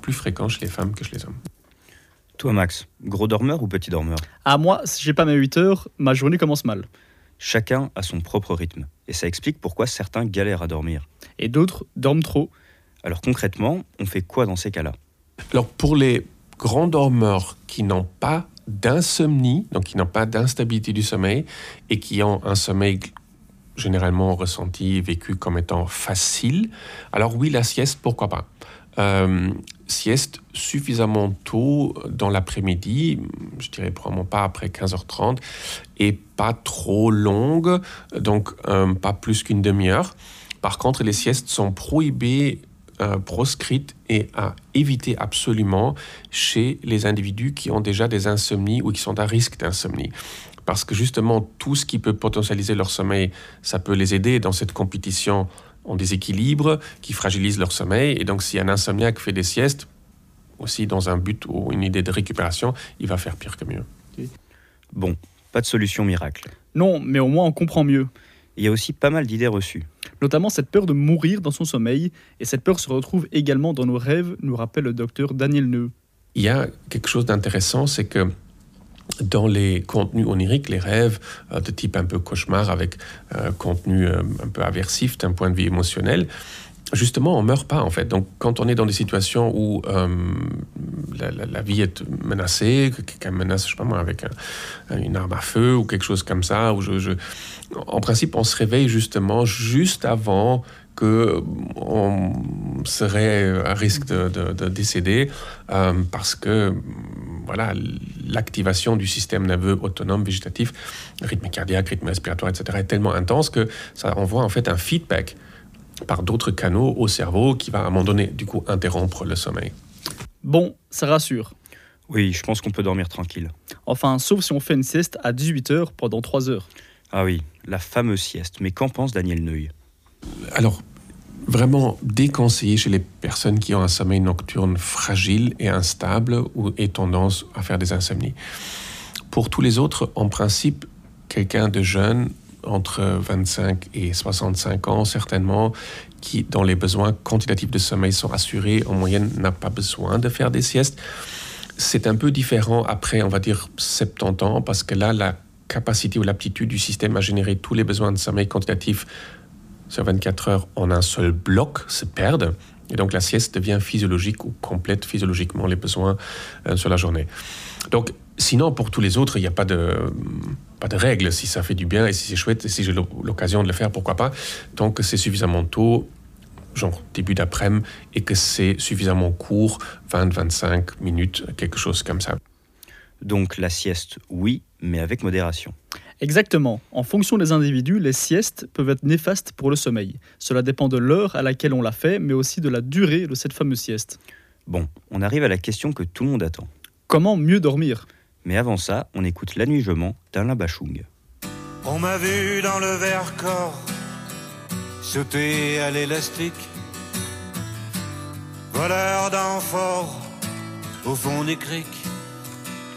plus fréquent chez les femmes que chez les hommes. Toi Max, gros dormeur ou petit dormeur ? Ah, moi, si j'ai pas mes 8 heures, ma journée commence mal. Chacun a son propre rythme, et ça explique pourquoi certains galèrent à dormir. Et d'autres dorment trop. Alors concrètement, on fait quoi dans ces cas-là ? Alors pour les grands dormeurs qui n'ont pas d'insomnie, donc qui n'ont pas d'instabilité du sommeil et qui ont un sommeil généralement ressenti et vécu comme étant facile, alors oui, la sieste, pourquoi pas. Sieste suffisamment tôt dans l'après-midi, je dirais probablement pas après 15h30, et pas trop longue, donc pas plus qu'une demi-heure. Par contre, les siestes sont prohibées, proscrites et à éviter absolument chez les individus qui ont déjà des insomnies ou qui sont à risque d'insomnie. Parce que justement, tout ce qui peut potentialiser leur sommeil, ça peut les aider dans cette compétition en déséquilibre, qui fragilise leur sommeil. Et donc, si un insomniaque fait des siestes, aussi dans un but ou une idée de récupération, il va faire pire que mieux. Bon, pas de solution miracle. Non, mais au moins on comprend mieux. Il y a aussi pas mal d'idées reçues. Notamment cette peur de mourir dans son sommeil. Et cette peur se retrouve également dans nos rêves, nous rappelle le docteur Daniel Neu. Il y a quelque chose d'intéressant, c'est que dans les contenus oniriques, les rêves de type un peu cauchemar avec contenu un peu aversif d'un point de vue émotionnel, justement, on ne meurt pas en fait. Donc, quand on est dans des situations où la vie est menacée, que quelqu'un menace, je sais pas moi, avec une arme à feu ou quelque chose comme ça, où en principe, on se réveille justement juste avant qu'on serait à risque de décéder parce que voilà, l'activation du système nerveux autonome végétatif, rythme cardiaque, rythme respiratoire, etc., est tellement intense que ça envoie en fait un feedback par d'autres canaux au cerveau qui va à un moment donné, du coup, interrompre le sommeil. Bon, ça rassure. Oui, je pense qu'on peut dormir tranquille. Enfin, sauf si on fait une sieste à 18h pendant 3 heures. Ah oui, la fameuse sieste. Mais qu'en pense Daniel Neuil ? Alors, vraiment déconseillé chez les personnes qui ont un sommeil nocturne fragile et instable ou aient tendance à faire des insomnies. Pour tous les autres, en principe, quelqu'un de jeune, entre 25 et 65 ans certainement, qui, dont les besoins quantitatifs de sommeil sont assurés, en moyenne n'a pas besoin de faire des siestes. C'est un peu différent après, on va dire, 70 ans, parce que là, la capacité ou l'aptitude du système à générer tous les besoins de sommeil quantitatif sur 24 heures en un seul bloc se perdent. Et donc la sieste devient physiologique ou complète physiologiquement les besoins sur la journée. Donc sinon, pour tous les autres, il n'y a pas de règle. Si ça fait du bien et si c'est chouette, et si j'ai l'occasion de le faire, pourquoi pas. Tant que c'est suffisamment tôt, genre début d'après-midi, et que c'est suffisamment court, 20-25 minutes, quelque chose comme ça. Donc la sieste, oui, mais avec modération. Exactement. En fonction des individus, les siestes peuvent être néfastes pour le sommeil. Cela dépend de l'heure à laquelle on l'a fait, mais aussi de la durée de cette fameuse sieste. Bon, on arrive à la question que tout le monde attend. Comment mieux dormir ? Mais avant ça, on écoute La Nuit je mens d'Alain Bachung. On m'a vu dans le Vercors sauter à l'élastique, voleur d'amphores au fond des criques.